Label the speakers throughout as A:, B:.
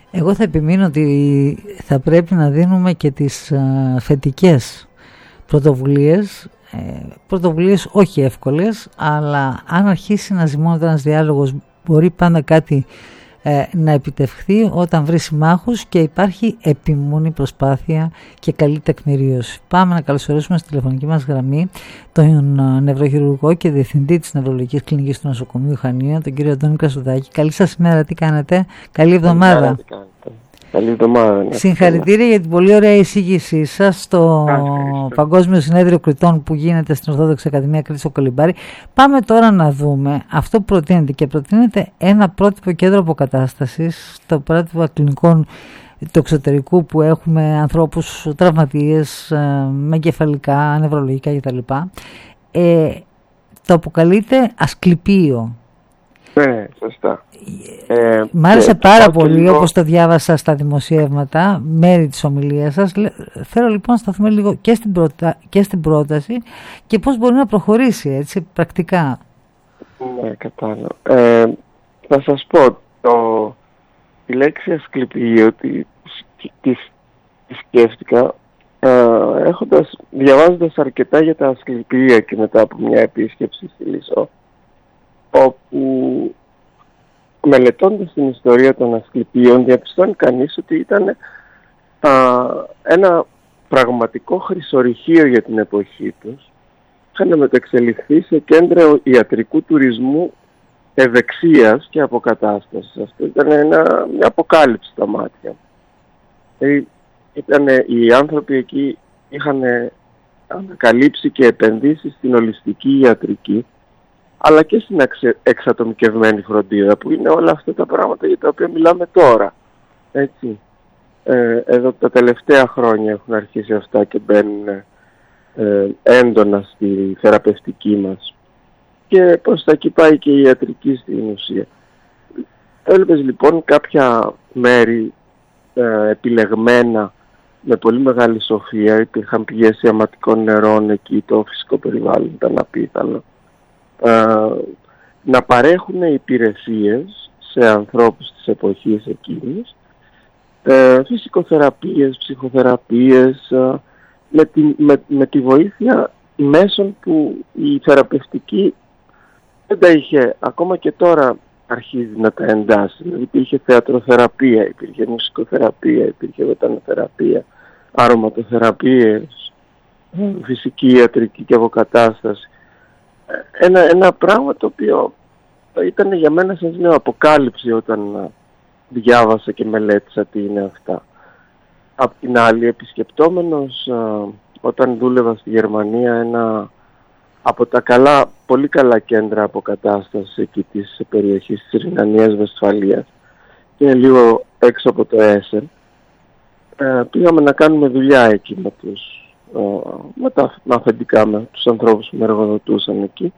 A: Εγώ θα επιμείνω ότι θα πρέπει να δίνουμε και τις θετικές πρωτοβουλίες όχι εύκολες, αλλά αν αρχίσει να ζυμώνεται ένας διάλογος μπορεί πάντα κάτι να επιτευχθεί όταν βρει συμμάχους και υπάρχει επιμονή προσπάθεια και καλή τεκμηρίωση. Πάμε να καλωσορίσουμε στη τηλεφωνική μας γραμμή τον νευροχειρουργό και διευθυντή της Νευρολογικής Κλινικής του Νοσοκομείου Χανίων, τον κύριο Αντώνη Κρασουδάκη. Καλή σας ημέρα, τι κάνετε? Καλή εβδομάδα.
B: Καλή εβδομάδα.
A: Συγχαρητήρια για την πολύ ωραία εισήγησή σας στο Παγκόσμιο Συνέδριο Κριτών που γίνεται στην Ορθόδοξη Ακαδημία Κρήτης στο Κολυμπάρι. Πάμε τώρα να δούμε αυτό που προτείνεται, και προτείνεται ένα πρότυπο κέντρο αποκατάστασης, το πρότυπο κλινικών του εξωτερικού που έχουμε ανθρώπους τραυματίες με εγκεφαλικά, νευρολογικά κτλ. Το αποκαλείται Ασκληπείο.
B: Ναι, σωστά.
A: Μ' άρεσε πάρα πολύ όπως το διάβασα στα δημοσιεύματα, μέρη της ομιλίας σας. Θέλω λοιπόν να σταθούμε λίγο και στην πρόταση και πώς μπορεί να προχωρήσει έτσι πρακτικά.
B: Ναι, κατάλαβα. Θα σας πω, τη λέξη Ασκληπείο τη σκέφτηκα διαβάζοντας αρκετά για τα Ασκληπεία και μετά από μια επίσκεψη στη Λυσσό, όπου μελετώντας την ιστορία των Ασκληπείων διαπιστώνει κανείς ότι ήταν ένα πραγματικό χρυσορυχείο για την εποχή τους. Είχαν μεταξελιχθεί σε κέντρο ιατρικού τουρισμού ευεξίας και αποκατάστασης. Αυτό ήταν μια αποκάλυψη στα μάτια. Οι άνθρωποι εκεί είχαν ανακαλύψει και επενδύσει στην ολιστική ιατρική, αλλά και στην εξατομικευμένη φροντίδα, που είναι όλα αυτά τα πράγματα για τα οποία μιλάμε τώρα. Έτσι. Εδώ τα τελευταία χρόνια έχουν αρχίσει αυτά και μπαίνουν έντονα στη θεραπευτική μας. Και προς τα εκεί πάει και η ιατρική στην ουσία. Έβλεπες λοιπόν κάποια μέρη επιλεγμένα με πολύ μεγάλη σοφία. Υπήρχαν πηγές ιαματικών νερών εκεί, το φυσικό περιβάλλον ήταν απίθανο. Να παρέχουν υπηρεσίες σε ανθρώπους της εποχής εκείνης, φυσικοθεραπείες, ψυχοθεραπείες, με τη βοήθεια μέσων που η θεραπευτική δεν τα είχε, ακόμα και τώρα αρχίζει να τα εντάσσει. Δηλαδή υπήρχε θεατροθεραπεία, υπήρχε μουσικοθεραπεία, υπήρχε βοτανοθεραπεία, αρωματοθεραπείες, φυσική ιατρική και αποκατάσταση. Ένα πράγμα το οποίο ήταν για μένα, σας λέω, αποκάλυψη όταν διάβασα και μελέτησα τι είναι αυτά. Απ' την άλλη, επισκεπτόμενος όταν δούλευα στη Γερμανία ένα από τα πολύ καλά κέντρα αποκατάστασης εκεί της περιοχής της Ρινανίας Βεσφαλίας, είναι λίγο έξω από το Έσεν, πήγαμε να κάνουμε δουλειά εκεί με τα αφεντικά, με τους ανθρώπους που με εργοδοτούσαν εκεί.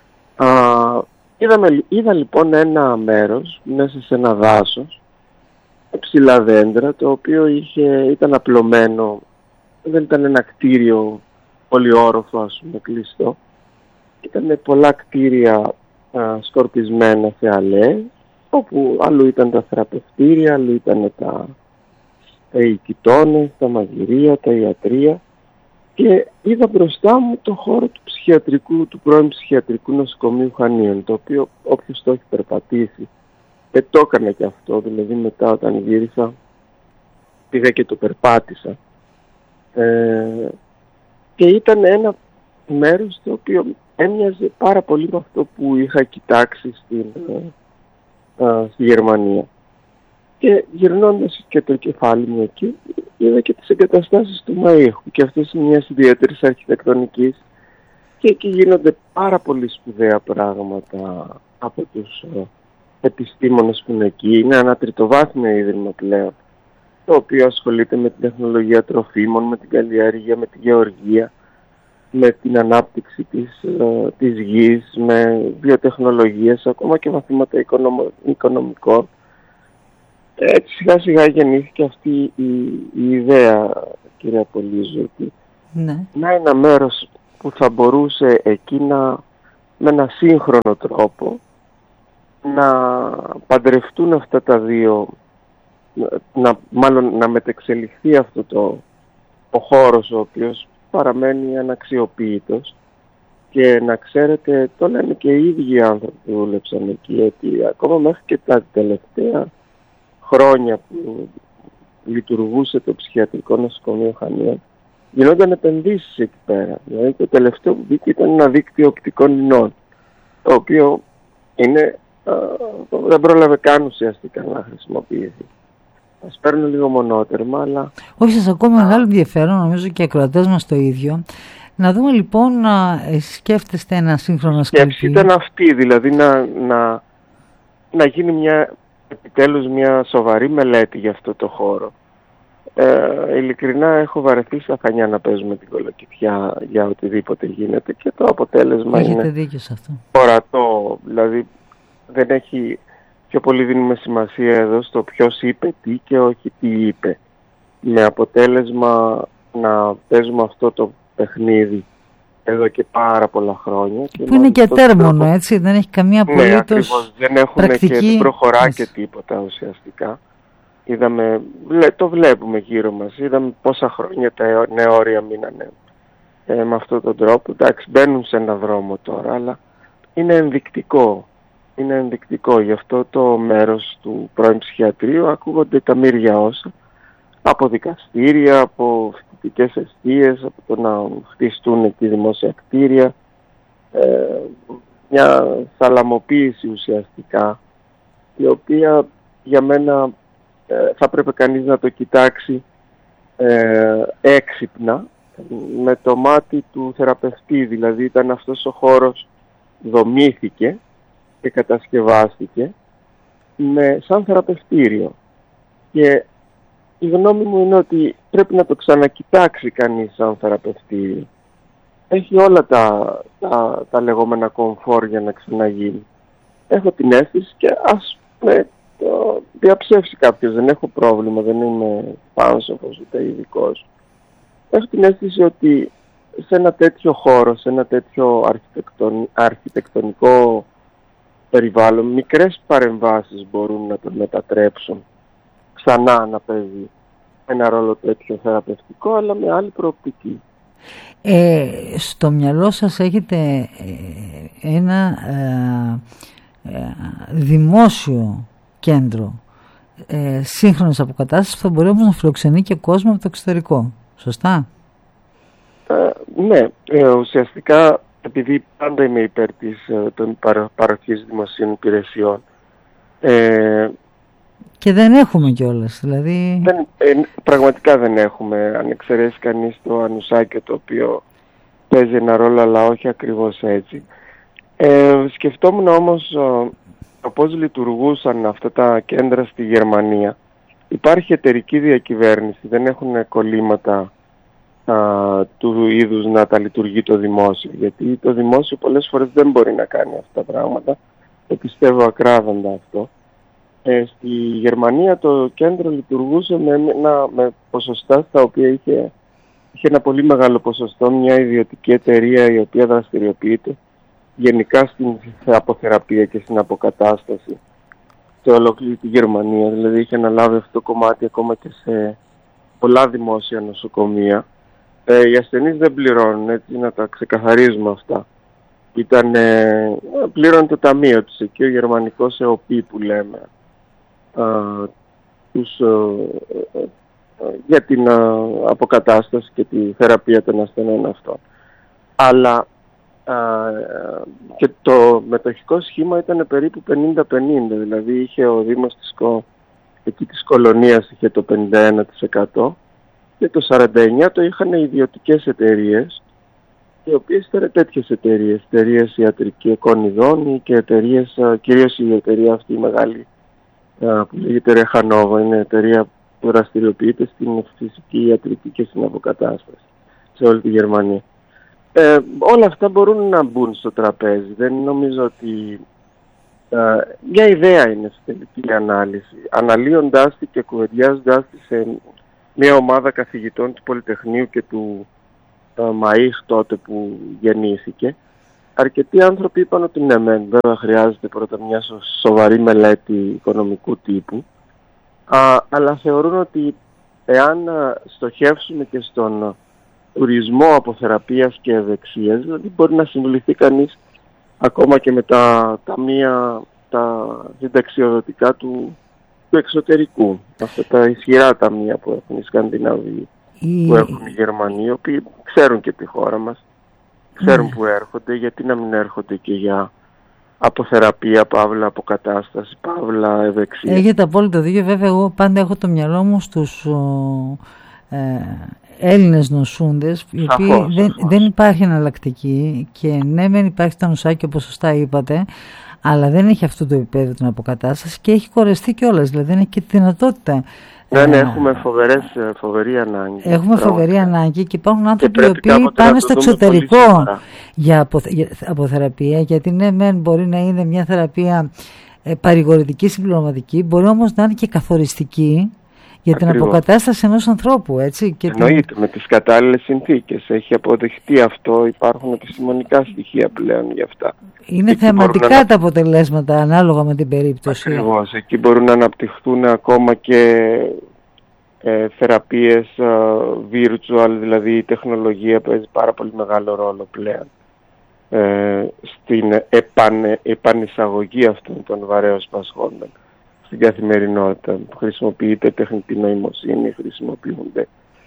B: Είδα λοιπόν ένα μέρος μέσα σε ένα δάσος, ψηλά δέντρα, το οποίο ήταν απλωμένο, δεν ήταν ένα κτίριο πολυόροφο, ας πούμε, κλειστό. Ήταν πολλά κτίρια σκορπισμένα σε αλέες, όπου αλλού ήταν τα θεραπευτήρια, αλλού ήταν οι κοιτώνες, τα μαγειρία, τα ιατρεία. Και είδα μπροστά μου το χώρο του πρώην ψυχιατρικού νοσοκομείου Χανίων, το οποίο όποιος το έχει περπατήσει, το έκανε και αυτό, δηλαδή μετά όταν γύρισα πήγα και το περπάτησα. Και ήταν ένα μέρος το οποίο έμοιαζε πάρα πολύ με αυτό που είχα κοιτάξει στη Γερμανία. Και γυρνώντας και το κεφάλι μου εκεί, είδα και τις εγκαταστάσεις του Μαΐχου και αυτές είναι μιας ιδιαίτερης αρχιτεκτονικής, και εκεί γίνονται πάρα πολύ σπουδαία πράγματα από τους επιστήμονες που είναι εκεί. Είναι ένα τριτοβάθμιο ίδρυμα πλέον, το οποίο ασχολείται με την τεχνολογία τροφίμων, με την καλλιέργεια, με την γεωργία, με την ανάπτυξη της γης, με βιοτεχνολογίες, ακόμα και μαθήματα οικονομικών. Έτσι σιγά σιγά γεννήθηκε αυτή η ιδέα, κύριε Απολύζου, ότι να ένα μέρος που θα μπορούσε εκεί με ένα σύγχρονο τρόπο να παντρευτούν αυτά τα δύο μάλλον να μετεξελιχθεί αυτό ο χώρος, ο οποίος παραμένει αναξιοποιητός. Και να ξέρετε, το λένε και οι ίδιοι οι άνθρωποι που δούλεψαν εκεί, ότι ακόμα μέχρι και τα τελευταία χρόνια που λειτουργούσε το ψυχιατρικό νοσοκομείο Χανίων, γινόταν επενδύσεις εκεί πέρα. Δηλαδή το τελευταίο που μπήκε ήταν ένα δίκτυο οπτικών ινών, το οποίο δεν πρόλαβε καν ουσιαστικά να χρησιμοποιηθεί. Ας παίρνω λίγο μονότερμα, αλλά...
A: Όχι, σας ακούω με μεγάλο ενδιαφέρον, νομίζω και οι ακροατές μας το ίδιο. Να δούμε λοιπόν, σκέφτεστε ένα σύγχρονο σκαλπί.
B: Σκέψη ήταν αυτή, δηλαδή να γίνει επιτέλους μια σοβαρή μελέτη για αυτό το χώρο. Ειλικρινά έχω βαρεθεί στα Χανιά να παίζουμε την κολοκυθιά για οτιδήποτε γίνεται και το αποτέλεσμα
A: Έχετε
B: είναι
A: δίκιο σε αυτό.
B: ορατό. Δηλαδή δεν έχει, πιο πολύ δίνουμε σημασία εδώ στο ποιος είπε τι και όχι τι είπε. Με αποτέλεσμα να παίζουμε αυτό το παιχνίδι εδώ και πάρα πολλά χρόνια.
A: Που είναι και τέρμονο, έτσι, δεν έχει καμία απολύτως
B: ναι, ακριβώς, δεν έχουμε
A: πρακτική...
B: και δεν προχωρά και τίποτα ουσιαστικά. Το βλέπουμε γύρω μας, είδαμε πόσα χρόνια τα νέα όρια μείνανε με αυτόν τον τρόπο. Εντάξει, μπαίνουν σε ένα δρόμο τώρα, αλλά είναι ενδεικτικό. Είναι ενδεικτικό. Γι' αυτό το μέρος του πρώην ψυχιατρίου ακούγονται τα μύρια όσα, από δικαστήρια, από φοιτητικές εστίες, από το να χτιστούν εκεί δημόσια κτίρια, μια θαλαμοποίηση ουσιαστικά, η οποία για μένα θα πρέπει κανείς να το κοιτάξει έξυπνα, με το μάτι του θεραπευτή. Δηλαδή ήταν αυτός ο χώρος, δομήθηκε και κατασκευάστηκε σαν θεραπευτήριο. Και η γνώμη μου είναι ότι πρέπει να το ξανακοιτάξει κανείς σαν θεραπευτήριο. Έχει όλα τα λεγόμενα κομφόρ για να ξαναγίνει. Έχω την αίσθηση και ας το διαψεύσει κάποιος, δεν έχω πρόβλημα, δεν είμαι πάνσοφος ούτε ειδικός. Έχω την αίσθηση ότι σε ένα τέτοιο χώρο, σε ένα τέτοιο αρχιτεκτονικό περιβάλλον, μικρές παρεμβάσεις μπορούν να το μετατρέψουν ξανά να παίζει ένα ρόλο τέτοιο θεραπευτικό, αλλά με άλλη προοπτική.
A: Στο μυαλό σας έχετε ένα δημόσιο κέντρο σύγχρονης αποκατάστασης που θα μπορεί όμως να φιλοξενεί και κόσμο από το εξωτερικό. Σωστά?
B: Ναι, ουσιαστικά επειδή πάντα είμαι υπέρ των παροχής δημοσίων υπηρεσιών,
A: και δεν έχουμε κιόλας, δηλαδή...
B: Πραγματικά δεν έχουμε, αν εξαιρέσει κανείς το Ανουσάκιο, το οποίο παίζει ένα ρόλο, αλλά όχι ακριβώς έτσι. Σκεφτόμουν όμως πώς λειτουργούσαν αυτά τα κέντρα στη Γερμανία. Υπάρχει εταιρική διακυβέρνηση, δεν έχουν κολλήματα του είδους να τα λειτουργεί το δημόσιο, γιατί το δημόσιο πολλές φορές δεν μπορεί να κάνει αυτά τα πράγματα. Το πιστεύω ακράδαντα αυτό. Στη Γερμανία το κέντρο λειτουργούσε με ποσοστά στα οποία είχε ένα πολύ μεγάλο ποσοστό μια ιδιωτική εταιρεία η οποία δραστηριοποιείται γενικά στην αποθεραπεία και στην αποκατάσταση σε ολόκληρη τη Γερμανία. Δηλαδή είχε αναλάβει αυτό το κομμάτι ακόμα και σε πολλά δημόσια νοσοκομεία. Οι ασθενείς δεν πληρώνουν, έτσι, να τα ξεκαθαρίζουμε αυτά. Πλήρωνε το ταμείο τους εκεί, ο γερμανικός ΕΟΠΗ που λέμε, για την αποκατάσταση και τη θεραπεία των ασθενών αυτών. Αλλά και το μετοχικό σχήμα ήταν περίπου 50-50, δηλαδή είχε ο Δήμος εκεί της Κολονίας είχε το 51% και το 49% το είχαν οι ιδιωτικές εταιρείες, οι οποίες ήταν τέτοιες εταιρείες ιατρικών ειδών και εταιρείες, κυρίως η εταιρεία αυτή η μεγάλη που λέγεται Ρεχανόβα, είναι εταιρεία που δραστηριοποιείται στην φυσική ιατρική και στην αποκατάσταση σε όλη τη Γερμανία. Όλα αυτά μπορούν να μπουν στο τραπέζι. Δεν νομίζω ότι... μια ιδέα είναι στη τελική ανάλυση. Αναλύοντάς τη και κουβεντιάζοντάς τη σε μια ομάδα καθηγητών του Πολυτεχνείου και του ΜΑΗΧ τότε που γεννήθηκε, αρκετοί άνθρωποι είπαν ότι ναι, βέβαια χρειάζεται πρώτα μια σοβαρή μελέτη οικονομικού τύπου, αλλά θεωρούν ότι εάν στοχεύσουμε και στον τουρισμό αποθεραπείας και ευεξίας, δηλαδή μπορεί να συμβληθεί κανείς ακόμα και με τα ταμεία, τα συνταξιοδοτικά του εξωτερικού. Αυτά τα ισχυρά ταμεία που έχουν οι Σκανδιναβοί, που έχουν οι Γερμανοί, οι οποίοι ξέρουν και τη χώρα μας, ξέρουν που έρχονται, γιατί να μην έρχονται και για αποθεραπεία, παύλα αποκατάσταση, παύλα ευεξία.
A: Έχετε απόλυτο δίκιο. Βέβαια, εγώ πάντα έχω το μυαλό μου στους Έλληνες νοσούντες, οι οποίοι δεν υπάρχει εναλλακτική, και ναι, δεν υπάρχει τα νοσάκια όπως σωστά είπατε, αλλά δεν έχει αυτό το επίπεδο την αποκατάσταση και έχει κορεστεί κιόλας, δηλαδή δεν έχει και τη δυνατότητα.
B: Ναι, έχουμε φοβερή ανάγκη.
A: Έχουμε φοβερή ανάγκη και υπάρχουν άνθρωποι οι οποίοι πάνε στο εξωτερικό για αποθεραπεία, γιατί ναι, μεν μπορεί να είναι μια θεραπεία παρηγορητική, συμπληρωματική, μπορεί όμως να είναι και καθοριστική για την αποκατάσταση ενός ανθρώπου, έτσι.
B: Εννοείται, με τις κατάλληλες συνθήκες. Έχει αποδειχτεί αυτό, υπάρχουν επιστημονικά στοιχεία πλέον γι' αυτά.
A: Είναι θεαματικά τα αποτελέσματα ανάλογα με την περίπτωση.
B: Ακριβώς, εκεί μπορούν να αναπτυχθούν ακόμα και θεραπείες virtual, δηλαδή η τεχνολογία παίζει πάρα πολύ μεγάλο ρόλο πλέον στην επανεισαγωγή αυτών των βαρέως πασχόντων στην καθημερινότητα. Χρησιμοποιείται τεχνητή νοημοσύνη, χρησιμοποιούνται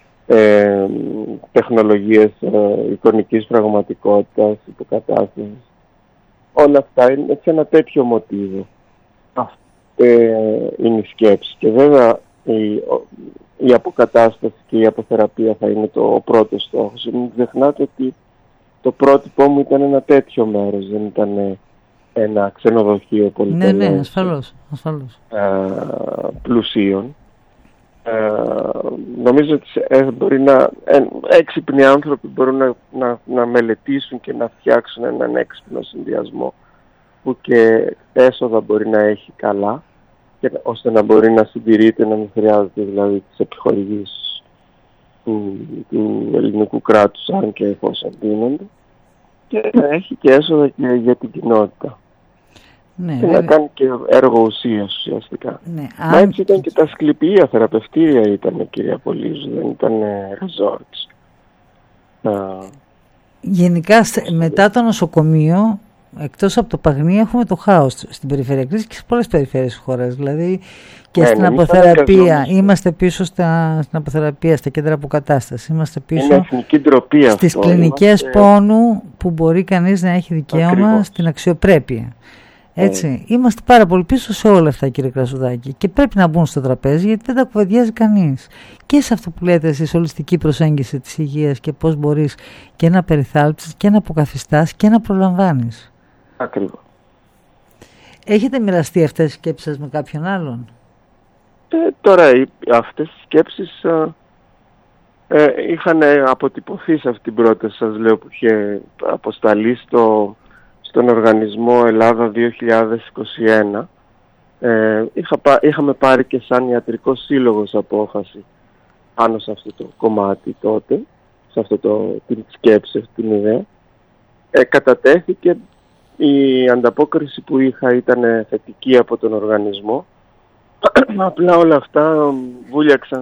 B: τεχνολογίες εικονικής πραγματικότητας, υποκατάστασης. Όλα αυτά είναι σε ένα τέτοιο μοτίβο. Είναι η σκέψη. Και βέβαια η αποκατάσταση και η αποθεραπεία θα είναι το πρώτο στόχος. Μην ξεχνάτε ότι το πρότυπό μου ήταν ένα τέτοιο μέρος, δεν ήταν ένα ξενοδοχείο πολυτελές.
A: Ναι, ασφαλώς.
B: Πλουσίων. Νομίζω ότι έξυπνοι άνθρωποι μπορούν να μελετήσουν και να φτιάξουν έναν έξυπνο συνδυασμό που και έσοδα μπορεί να έχει καλά, και ώστε να μπορεί να συντηρείται, να μην χρειάζεται δηλαδή τις επιχορηγήσεις του ελληνικού κράτους, αν και εφόσον δίνονται, και να έχει και έσοδα και για την κοινότητα.
A: Ναι,
B: και να κάνει και έργο ουσίας ουσιαστικά.
A: Ναι,
B: μα έτσι ήταν και τα σκληπία θεραπευτήρια ήταν, κυρία Πολύζου, δεν ήταν resorts.
A: Γενικά μετά το νοσοκομείο, εκτός από το Παγνί, έχουμε το χάος στην περιφερειακή και σε πολλές περιφέρειες της χώρας. Δηλαδή και στην αποθεραπεία. Είμαστε πίσω στην αποθεραπεία, στα κέντρα αποκατάστασης. Είμαστε πίσω στις κλινικές πόνου, που μπορεί κανείς να έχει δικαίωμα στην αξιοπρέπεια. Έτσι. Είμαστε πάρα πολύ πίσω σε όλα αυτά, κύριε Κρασουδάκη, και πρέπει να μπουν στο τραπέζι, γιατί δεν τα κουβεντιάζει κανείς. Και σε αυτό που λέτε εσείς, ολιστική προσέγγιση της υγείας, και πώς μπορείς και να περιθάλψεις και να αποκαθιστάς και να προλαμβάνεις.
B: Ακριβώς.
A: Έχετε μοιραστεί αυτές τις σκέψεις σας με κάποιον άλλον?
B: Τώρα αυτές οι σκέψεις είχαν αποτυπωθεί σε αυτή την πρόταση, σας λέω, που είχε αποσταλεί στον οργανισμό Ελλάδα 2021. Είχαμε πάρει και σαν ιατρικός σύλλογος απόφαση πάνω σε αυτό το κομμάτι τότε, σε αυτό την σκέψη, αυτή την ιδέα. Κατατέθηκε, η ανταπόκριση που είχα ήταν θετική από τον οργανισμό. Απλά όλα αυτά βούλιαξαν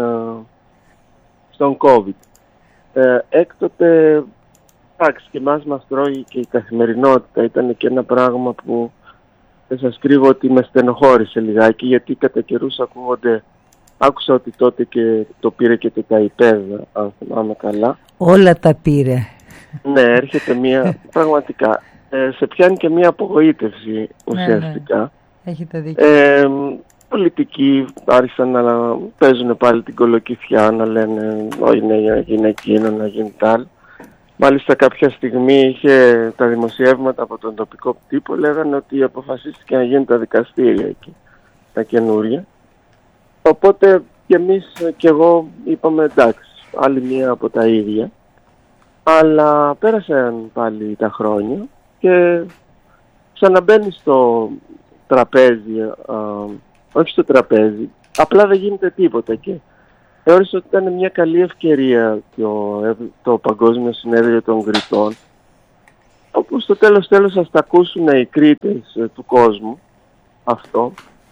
B: στον COVID. Έκτοτε, εντάξει, και εμάς μας τρώει και η καθημερινότητα. Ήταν και ένα πράγμα που δεν σας κρύβω ότι με στενοχώρησε λιγάκι, γιατί κατά καιρούς άκουσα ότι τότε και το πήρε και το ΤΑΙΠΕΔ, αν θυμάμαι καλά.
A: Όλα τα πήρε.
B: Ναι, έρχεται πραγματικά, σε πιάνει και μια απογοήτευση ουσιαστικά.
A: Ναι. Έχετε δίκιο.
B: Πολιτικοί άρχισαν να παίζουν πάλι την κολοκυθιά, να λένε να γίνει εκείνο, να γίνει τ' άλλο. Μάλιστα κάποια στιγμή είχε τα δημοσιεύματα από τον τοπικό τύπο, λέγανε ότι αποφασίστηκε να γίνουν τα δικαστήρια εκεί, τα καινούρια. Οπότε και εμείς και εγώ είπαμε εντάξει, άλλη μία από τα ίδια. Αλλά πέρασαν πάλι τα χρόνια και ξαναμπαίνει στο τραπέζι, όχι στο τραπέζι, απλά δεν γίνεται τίποτα. Και θεώρησα ότι ήταν μια καλή ευκαιρία το Παγκόσμιο Συνέδριο των Γκριτών, όπου στο τέλος θα τα ακούσουν οι κρίτες του κόσμου αυτό,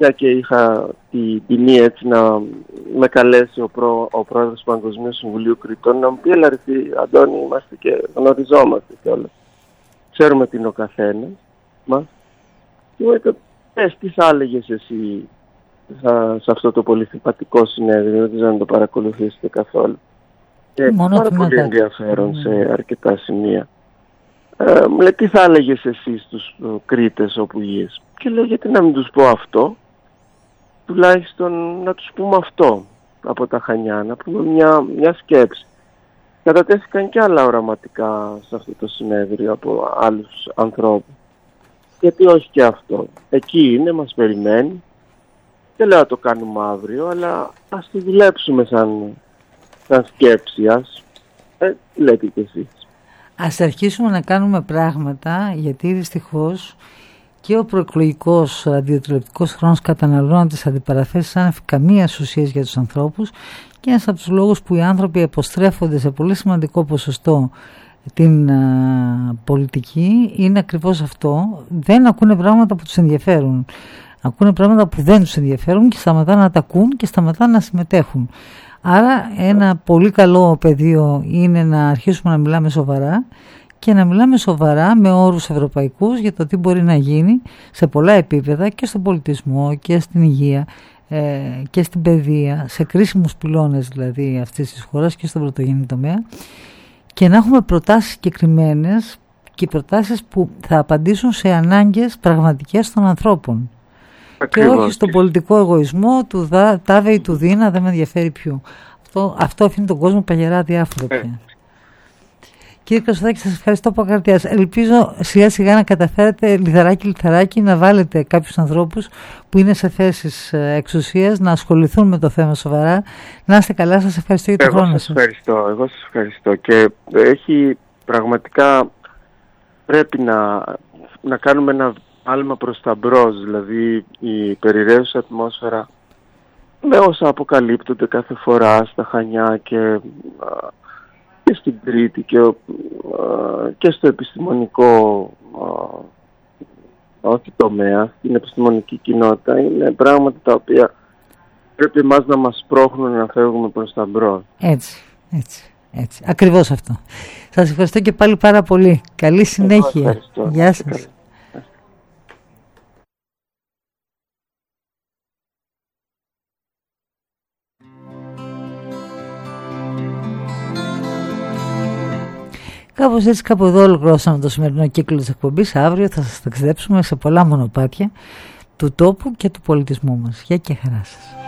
B: φυσικά και είχα την τιμή έτσι να με καλέσει ο πρόεδρος του Παγκοσμίου Συμβουλίου Κριτών να μου πει, έλα ρε Αντώνη, είμαστε και γνωριζόμαστε κιόλας. Ξέρουμε τι είναι ο καθένας μας. Και μου είπε, πες, τι θα έλεγες εσύ σε αυτό το πολύ συμπατικό συνέδριο, δεν ξέρω αν το παρακολουθήσετε καθόλου. Πάρα πολύ ενδιαφέρον σε αρκετά σημεία. Μου λέει, τι θα έλεγες εσύ στους Κρήτες όπου γης? Και λέω, γιατί να μην τους πω αυτό, τουλάχιστον να τους πούμε αυτό από τα Χανιά, να πούμε μια σκέψη. Κατατέθηκαν και άλλα οραματικά σε αυτό το συνέδριο από άλλους ανθρώπους. Γιατί όχι και αυτό? Εκεί είναι, μας περιμένει. Δεν λέω να το κάνουμε αύριο, αλλά ας το δουλέψουμε σαν σκέψη. Τι λέτε κι εσείς?
A: Ας αρχίσουμε να κάνουμε πράγματα, γιατί δυστυχώς και ο προεκλογικός ραδιοτηλεοπτικός χρόνος καταναλώνει τις αντιπαραθέσεις σαν καμία ουσίας για τους ανθρώπους, και ένας από τους λόγους που οι άνθρωποι αποστρέφονται σε πολύ σημαντικό ποσοστό την πολιτική είναι ακριβώς αυτό. Δεν ακούνε πράγματα που τους ενδιαφέρουν. Ακούνε πράγματα που δεν τους ενδιαφέρουν και σταματάνε να τα ακούν και σταματάνε να συμμετέχουν. Άρα ένα πολύ καλό πεδίο είναι να αρχίσουμε να μιλάμε σοβαρά και να μιλάμε σοβαρά με όρους ευρωπαϊκούς για το τι μπορεί να γίνει σε πολλά επίπεδα, και στον πολιτισμό και στην υγεία και στην παιδεία, σε κρίσιμους πυλώνες δηλαδή αυτής της χώρας και στον πρωτογενή τομέα, και να έχουμε προτάσεις συγκεκριμένες και προτάσεις που θα απαντήσουν σε ανάγκες πραγματικές των ανθρώπων. Ακριβώς. Και όχι στον πολιτικό εγωισμό του τάδε ή του δίνα, δεν με ενδιαφέρει ποιο. Αυτό αφήνει τον κόσμο παγερά διάφορα πια. Κύριε Κρασοδάκη, σας ευχαριστώ από καρδιάς. Ελπίζω σιγά σιγά να καταφέρετε λιθαράκι να βάλετε κάποιους ανθρώπους που είναι σε θέσεις εξουσίας να ασχοληθούν με το θέμα σοβαρά. Να είστε καλά, σας ευχαριστώ για τον χρόνο σας.
B: Εγώ σας ευχαριστώ και πραγματικά πρέπει να κάνουμε ένα άλμα προς τα μπρος, δηλαδή η περιραίουσα ατμόσφαιρα με όσα αποκαλύπτονται κάθε φορά στα Χανιά και στην Κρήτη και στο επιστημονικό τομέα, στην επιστημονική κοινότητα, είναι πράγματα τα οποία πρέπει εμάς να μας σπρώχνουν να φεύγουμε προς τα μπρος.
A: Έτσι. Ακριβώς αυτό. Σας ευχαριστώ και πάλι πάρα πολύ. Καλή συνέχεια. Γεια σας. Κάπως έτσι, κάπου εδώ ολοκληρώσαμε το σημερινό κύκλο της εκπομπής. Αύριο θα σας ταξιδέψουμε σε πολλά μονοπάτια του τόπου και του πολιτισμού μας. Γεια και χαρά σας.